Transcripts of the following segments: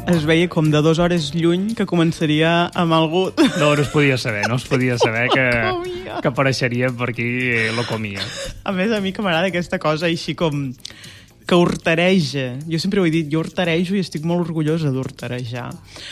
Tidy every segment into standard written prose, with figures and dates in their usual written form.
Es veia com de 2 hores lluny que començaria amb algú... No es podia saber, que apareixeria per aquí Locomia. A més, a mi que m'agrada aquesta cosa així com que hortareja. Jo sempre ho he dit, jo hortarejo i estic molt orgullosa d'hortarejar.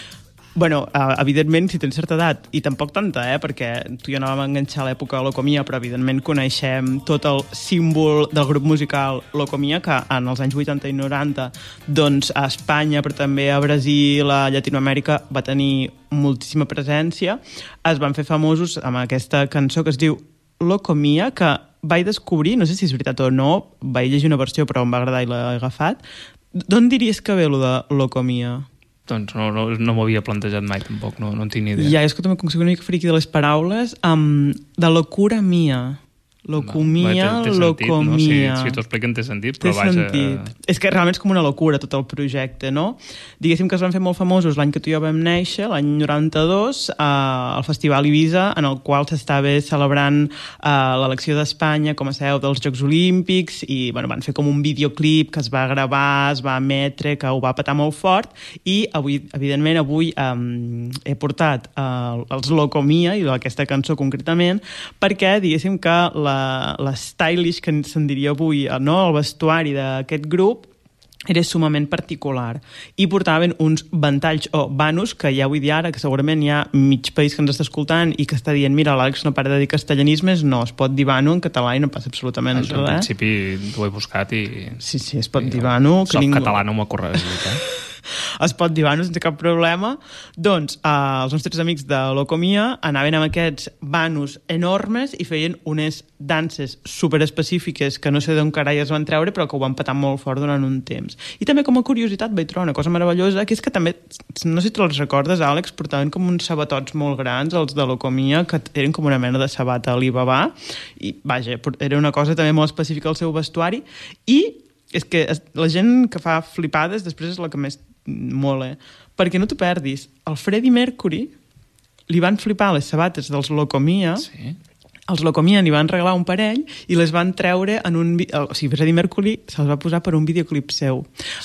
Bueno, evidentment, si tens certa edat, i tampoc tanta, perquè tu i jo no vam enganxar a l'època de Locomia, però evidentment coneixem tot el símbol del grup musical Locomia, que en els anys 80 i 90, doncs a Espanya, però també a Brasil, a Llatinoamèrica, va tenir moltíssima presència. Es van fer famosos amb aquesta cançó que es diu Locomia, que vaig descobrir, no sé si és veritat o no, vaig llegir una versió però em va agradar i l'he agafat. D'on diries que ve lo de Locomia? Doncs no m'ho havia plantejat mai tampoc, no en tinc ni idea. Ja, és que també com que soc una mica friqui de les paraules, de locura mia. Locomia, locomia. No? Si t'ho expliquen té sentit, però sentit. És que realment és com una locura tot el projecte, no? Diguéssim que es van fer molt famosos l'any que tu i jo vam néixer, l'any 92, al Festival Ibiza, en el qual s'estava celebrant l'elecció d'Espanya com a seu dels Jocs Olímpics i van fer com un videoclip que es va gravar, es va emetre, que ho va petar molt fort i evidentment avui he portat els Locomia i aquesta cançó concretament perquè diguéssim que l'stylish que se'n diria avui, no? El vestuari d'aquest grup era sumament particular i portaven uns ventalls o vanus que ja vull dir ara que segurament hi ha mig país que ens està escoltant i que està dient mira, l'Àlex no para de dir castellanismes, no, es pot dir vanu en català i no passa absolutament res. En principi ho he buscat i... Sí, es pot dir vanu. Soc català, no m'ho corregit, es pot dir vanu sense cap problema. Doncs els nostres amics de Locomia anaven amb aquests vanus enormes i feien unes danses superespecífiques que no sé d'on carai es van treure però que ho van petar molt fort durant un temps. I també com a curiositat vaig trobar una cosa meravellosa que és que també, no sé si te'ls recordes, Àlex, portaven com uns sabatots molt grans, els de Locomia, que eren com una mena de sabata Alibaba i vaja, era una cosa també molt específica al seu vestuari i és que la gent que fa flipades després és la que més mola, perquè no t'ho perdis, el Freddie Mercury li van flipar les sabates dels Locomia, sí. Els Locomia n'hi van regalar un parell i les van treure en un... O sigui, Freddie Mercury se'ls va posar per un videoclip seu.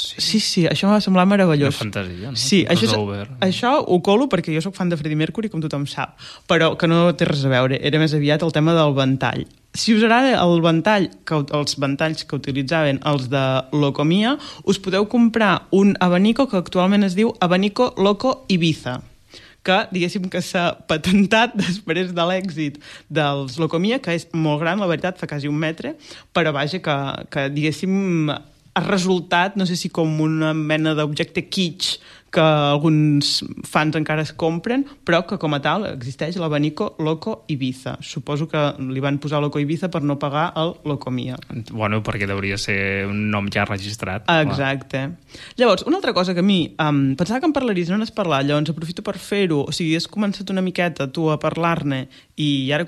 Sí, això m'ha semblat meravellós. Una fantasia, no? Sí, això ho colo perquè jo sóc fan de Freddie Mercury, com tothom sap, però que no té res a veure, era més aviat el tema del ventall. Si us agrada el ventall, els ventalls que utilitzaven els de Locomia, us podeu comprar un abanico que actualment es diu Abanico Loco Ibiza, que diguéssim que s'ha patentat després de l'èxit dels Locomia, que és molt gran, la veritat, fa quasi 1 metre, però vaja, que diguéssim ha resultat, no sé si com una mena d'objecte kitsch que alguns fans encara es compren, però que com a tal existeix l'abanico Loco Ibiza. Suposo que li van posar Loco Ibiza per no pagar el Locomia. Bueno, perquè hauria ser un nom ja registrat. Exacte. Llavors, una altra cosa que a mi pensava que em parlaries, no n'has parlat, llavors aprofito per fer-ho. O sigui, has començat una miqueta tu a parlar-ne i ara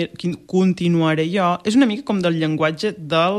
continuaré jo. És una mica com del llenguatge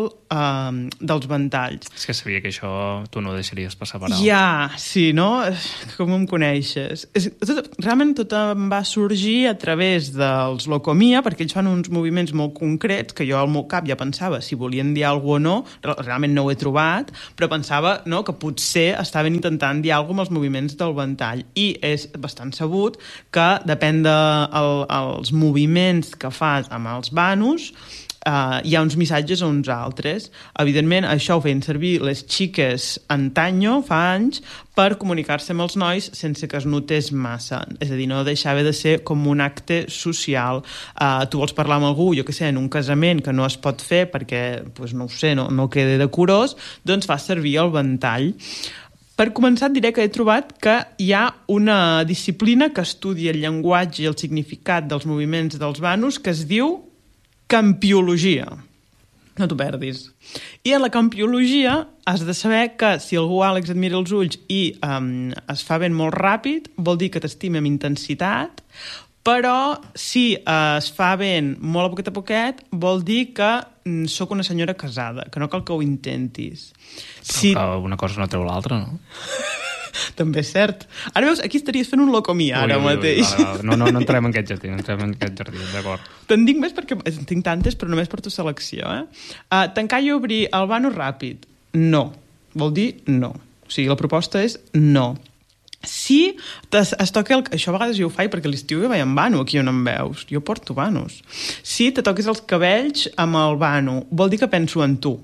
dels ventalls. És que sabia que això tu no ho deixaries passar per alt. Ja, sí, no? Com em coneixes. Realment tot em va sorgir a través dels Locomia, perquè ells fan uns moviments molt concrets que jo al meu cap ja pensava si volien dir alguna cosa o no, realment no ho he trobat, però pensava que potser estaven intentant dir alguna cosa amb els moviments del ventall. I és bastant sabut que depèn dels moviments que fas amb els vanus, hi ha uns missatges o uns altres. Evidentment, això ho feien servir les xiques antanyo, fa anys, per comunicar-se amb els nois sense que es notés massa. És a dir, no deixava de ser com un acte social. Tu vols parlar amb algú, jo què sé, en un casament que no es pot fer perquè, no ho sé, no queda decorós, doncs fa servir el ventall. Per començar, et diré que he trobat que hi ha una disciplina que estudia el llenguatge i el significat dels moviments dels vanus que es diu campiologia. No t'ho perdis. I en la campiologia has de saber que si algú, Àlex, et mira els ulls i es fa ben molt ràpid, vol dir que t'estima amb intensitat, però si es fa ben molt a poquet, vol dir que sóc una senyora casada, que no cal que ho intentis. Però una cosa no treu l'altra, no? També és cert. Ara veus, aquí estaries fent un Locomia ara mateix. No entrem en aquest jardí, d'acord. Te'n dic més perquè en tinc tantes, però només per tu selecció. Tancar i obrir el vano ràpid. No. Vol dir no. O sigui, la proposta és no. Si es toca això a vegades jo ho faig perquè a l'estiu jo vaig amb vano, aquí on em veus, jo porto vanos. Si te toques els cabells amb el vano, vol dir que penso en tu.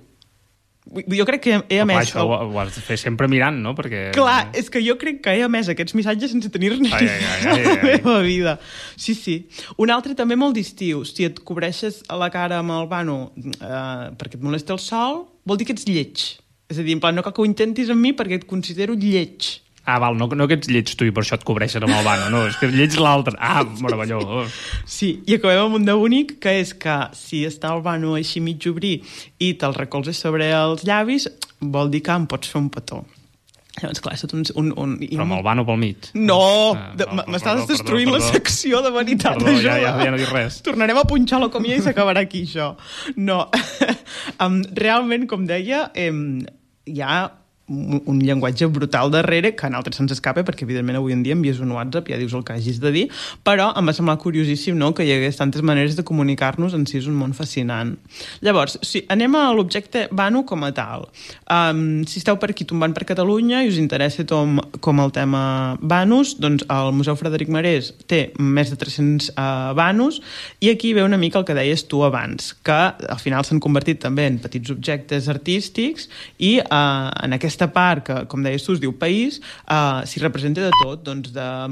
Jo crec que he emès... Això ho has de fer sempre mirant, no? Perquè... Clar, és que jo crec que he emès aquests missatges sense tenir-ne a la meva vida. Sí. Un altre també molt d'estiu. Si et cobreixes la cara amb el vano perquè et molesta el sol, vol dir que ets lleig. És a dir, en plan, no cal que ho intentis amb mi perquè et considero lleig. Ah, val, no que ets lleig tu i per això et cobreixes amb el vano, no, és que lleig l'altre. Ah, meravellós. Sí, i acabem amb un de bonic, que és que si està el vano així mig obrir i te'l recolzes sobre els llavis, vol dir que em pots fer un petó. Llavors, clar, és tot un... Però amb el vano pel mig. No! M'estàs destruint la secció de veritat. Perdó, ja no dic res. Tornarem a punxar la comida i s'acabarà aquí, això. No. Realment, com deia, hi ha un llenguatge brutal darrere que a nosaltres se'ns escapa perquè evidentment avui en dia envies un WhatsApp, ja dius el que hagis de dir, però em va semblar curiosíssim, no?, que hi hagués tantes maneres de comunicar-nos, en si és un món fascinant. Llavors, anem a l'objecte vano com a tal. Si esteu per aquí tombant per Catalunya i us interessa com el tema vanos, doncs el Museu Frederic Marès té més de 300 vanos i aquí ve una mica el que deies tu abans, que al final s'han convertit també en petits objectes artístics i en aquesta part que, com deies tu, es diu país, s'hi representa de tot, doncs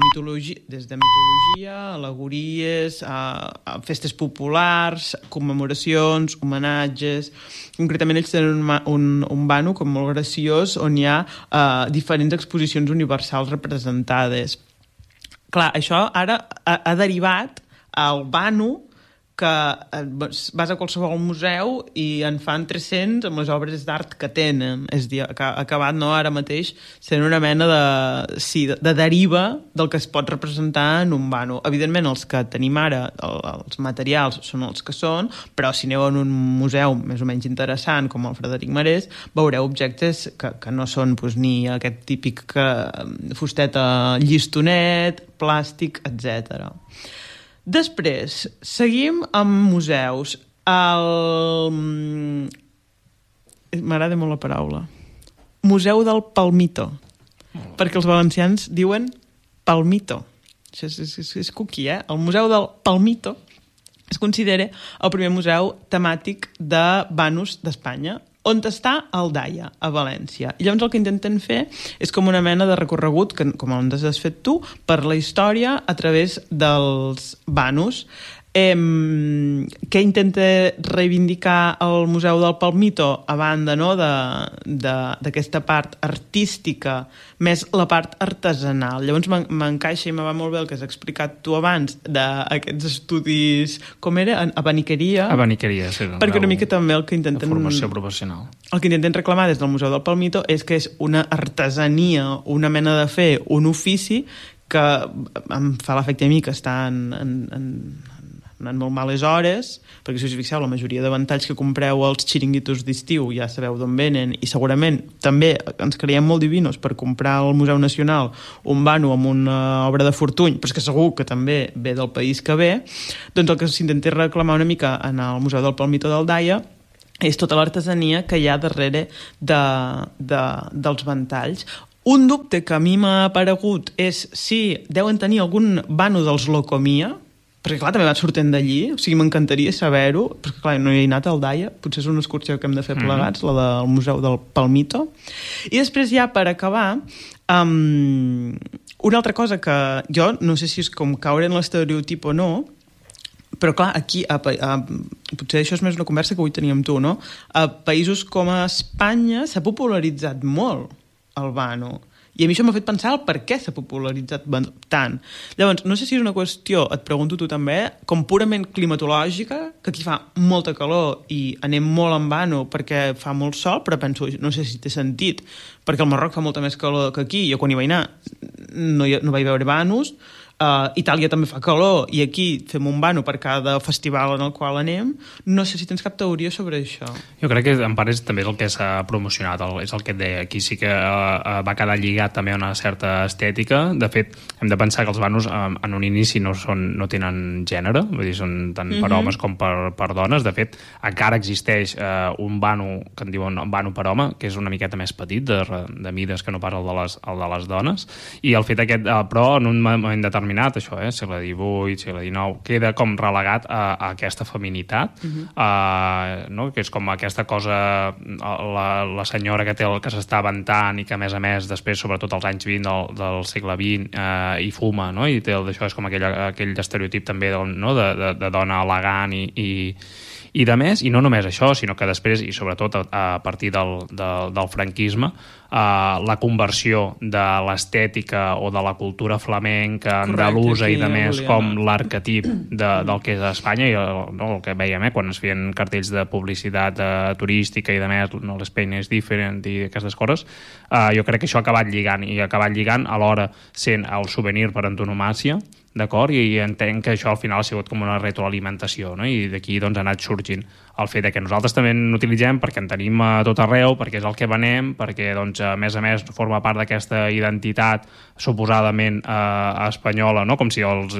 des de mitologia, al·legories, festes populars, commemoracions, homenatges. Concretament ells tenen un vano com molt graciós on hi ha diferents exposicions universals representades. Clar, això ara ha derivat al vano que vas a qualsevol museu i en fan 300 amb les obres d'art que tenen. És a dir, que ha acabat ara mateix sent una mena de deriva del que es pot representar en un vano. Evidentment, els que tenim ara, els materials, són els que són, però si aneu en un museu més o menys interessant, com el Frederic Marès, veureu objectes que no són ni aquest típic fusteta llistonet, plàstic, etc. Després, seguim amb museus. M'agrada molt la paraula. Museu del Palmito. Perquè els valencians diuen Palmito. Això és cuqui, eh? El Museu del Palmito es considera el primer museu temàtic de vanos d'Espanya, on està el Daia, a València. I llavors el que intenten fer és com una mena de recorregut, com on has fet tu, per la història a través dels vanos. Què intenta reivindicar el Museu del Palmito a banda d'aquesta part artística, més la part artesanal. Llavors m'encaixa i me va molt bé el que has explicat tu abans d'aquests estudis, com era? Abaniqueria. Abaniqueria, sí. Perquè una mica també el que intenten... Formació professional. El que intenten reclamar des del Museu del Palmito és que és una artesania, una mena de fer, un ofici que em fa l'efecte a mi que està anant molt males hores, perquè si us fixeu, la majoria de ventalls que compreu als xiringuitos d'estiu ja sabeu d'on venen, i segurament també ens creiem molt divinos per comprar al Museu Nacional un vano amb una obra de Fortuny, però és que segur que també ve del país que ve. Doncs el que s'intenta reclamar una mica en el Museu del Palmito del Daia és tota l'artesania que hi ha darrere dels ventalls. Un dubte que a mi m'ha aparegut és si deuen tenir algun vano dels Locomia, perquè clar, també va sortint d'allí, o sigui, m'encantaria saber-ho, perquè clar, no hi he anat al Daia, potser és una excursió que hem de fer plegats, la del Museu del Palmito. I després ja, per acabar, una altra cosa que jo no sé si és com caure en l'estereotip o no, però clar, aquí, potser això és més una conversa que avui teníem amb tu, no? A països com a Espanya s'ha popularitzat molt el vano. I a mi això m'ha fet pensar el per què s'ha popularitzat tant. Llavors, no sé si és una qüestió, et pregunto tu també, com purament climatològica, que aquí fa molta calor i anem molt en vano perquè fa molt sol, però penso, no sé si té sentit, perquè al Marroc fa molta més calor que aquí. Jo quan hi vaig anar no vaig veure vanos, Itàlia també fa calor i aquí fem un bano per cada festival en el qual anem. No sé si tens cap teoria sobre això. Jo crec que en part també és el que s'ha promocionat, és el que et deia. Aquí sí que va quedar lligat també a una certa estètica. De fet, hem de pensar que els banos en un inici no tenen gènere, vull dir, són tant per homes com per dones. De fet, encara existeix un bano que en diuen bano per home, que és una miqueta més petit, de mides que no pas el de les dones, i el fet aquest, però en un moment determinat, això, segle XVIII, segle XIX, queda com relegat a aquesta feminitat, no? Que és com aquesta cosa, la senyora que s'està aventant i que, a més, després, sobretot als anys 20 del segle XX, hi fuma, no? I això és com aquell estereotip també de dona elegant i de més, i no només això, sinó que després, i sobretot a partir del franquisme, la conversió de l'estètica o de la cultura flamenca, andalusa i de més, com l'arquetip del que és a Espanya, i el que vèiem quan es feien cartells de publicitat turística i de més, l'Espain és diferent i aquestes coses, jo crec que això ha acabat lligant alhora sent el souvenir per antonomàsia, d'acord? I entenc que això al final ha sigut com una retroalimentació, no? I d'aquí doncs ha anat sorgint el fet que nosaltres també n'utilitzem perquè en tenim a tot arreu, perquè és el que venem, perquè doncs, a més forma part d'aquesta identitat suposadament espanyola, no? Com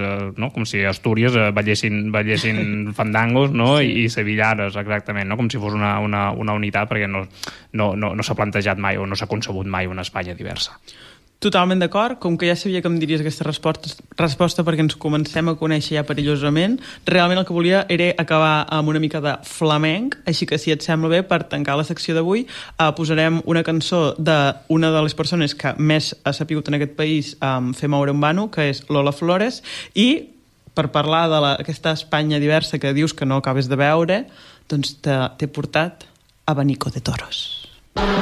si Astúries ballessin fandangos, no? I sevillanes, exactament, no? Com si fos una unitat, perquè no s'ha plantejat mai o no s'ha concebut mai una Espanya diversa. Totalment d'acord, com que ja sabia que em diries aquesta resposta perquè ens comencem a conèixer ja perillosament, realment el que volia era acabar amb una mica de flamenc, així que si et sembla bé, per tancar la secció d'avui, posarem una cançó d'una de les persones que més ha sapigut en aquest país fer moure un bano, que és Lola Flores, i per parlar d'aquesta Espanya diversa que dius que no acabes de veure, doncs t'he portat Abanico de Toros.